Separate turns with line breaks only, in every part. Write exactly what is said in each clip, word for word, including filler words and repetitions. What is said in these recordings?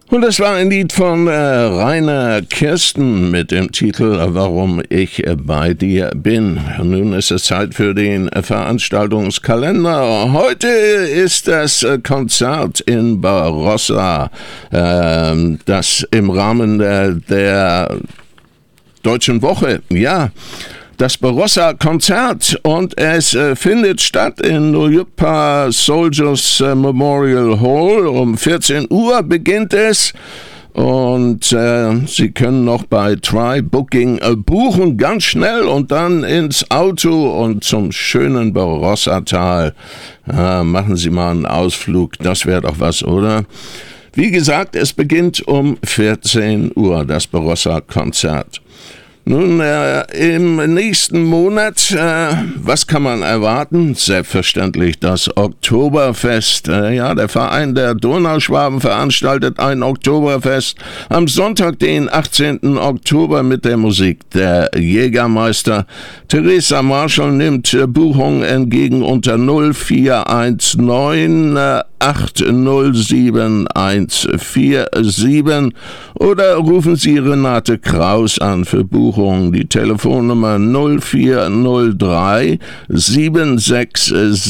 Und das war ein Lied von äh, Rainer Kirsten mit dem Titel Warum ich bei dir bin. Nun ist es Zeit für den Veranstaltungskalender. Heute ist das Konzert in Barossa, äh, das im Rahmen der, der Deutschen Woche, ja, das Barossa-Konzert, und es äh, findet statt in Nuyukpa Soldiers äh, Memorial Hall. Um vierzehn Uhr beginnt es, und äh, Sie können noch bei Try Booking äh, buchen, ganz schnell, und dann ins Auto und zum schönen Barossa-Tal. Äh, machen Sie mal einen Ausflug, das wäre doch was, oder? Wie gesagt, es beginnt um vierzehn Uhr, das Barossa-Konzert. Nun, äh, im nächsten Monat, äh, was kann man erwarten? Selbstverständlich das Oktoberfest. Äh, ja, der Verein der Donauschwaben veranstaltet ein Oktoberfest am Sonntag, den achtzehnten Oktober, mit der Musik der Jägermeister. Theresa Marschall nimmt äh, Buchungen entgegen unter null vier eins neun äh, acht null sieben eins vier sieben oder rufen Sie Renate Kraus an für Buchungen. Die Telefonnummer null vier null drei sieben sechs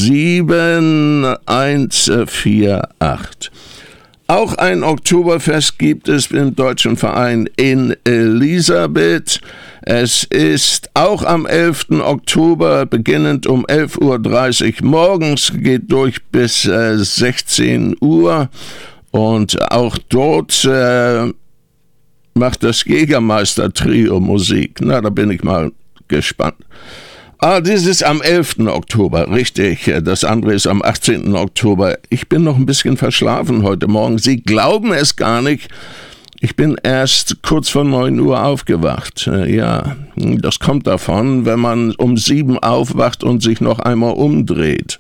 sieben eins vier acht. Auch ein Oktoberfest gibt es im Deutschen Verein in Elisabeth. Es ist auch am elften Oktober, beginnend um elf Uhr dreißig morgens, geht durch bis äh, sechzehn Uhr. Und auch dort äh, macht das Jägermeister-Trio Musik. Na, da bin ich mal gespannt. Ah, das ist am elften Oktober, richtig. Das andere ist am achtzehnten Oktober. Ich bin noch ein bisschen verschlafen heute Morgen. Sie glauben es gar nicht. Ich bin erst kurz vor neun Uhr aufgewacht. Ja, das kommt davon, wenn man um sieben aufwacht und sich noch einmal umdreht.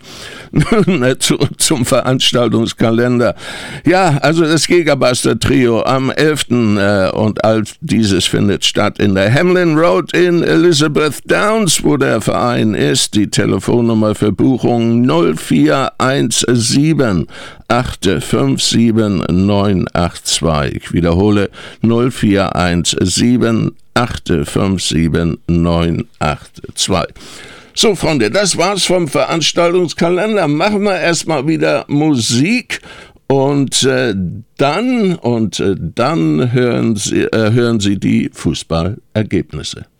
Zurück zum Veranstaltungskalender. Ja, also das Jägermeister-Trio am elften Äh, und all dieses findet statt in der Hamlin Road in Elizabeth Downs, wo der Verein ist. Die Telefonnummer für Buchungen null vier eins sieben acht fünf sieben neun acht zwei. Ich wiederhole null vier eins sieben acht fünf sieben neun acht zwei. So, Freunde, das war's vom Veranstaltungskalender. Machen wir erstmal wieder Musik, und äh, dann und äh, dann hören Sie, äh, hören Sie die Fußballergebnisse.